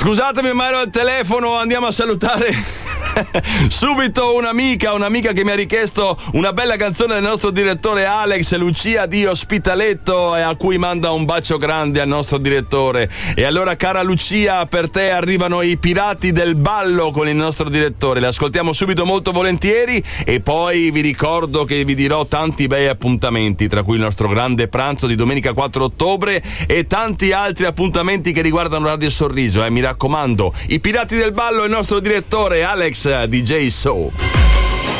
Scusatemi, ma ero al telefono, andiamo a salutare subito un'amica che mi ha richiesto una bella canzone del nostro direttore Alex, Lucia di Ospitaletto, e a cui manda un bacio grande al nostro direttore. E allora, cara Lucia, per te arrivano i Pirati del Ballo con il nostro direttore, le ascoltiamo subito molto volentieri, e poi vi ricordo che vi dirò tanti bei appuntamenti, tra cui il nostro grande pranzo di domenica 4 ottobre e tanti altri appuntamenti che riguardano Radio Sorriso, mi raccomando. I Pirati del Ballo e il nostro direttore Alex DJ So.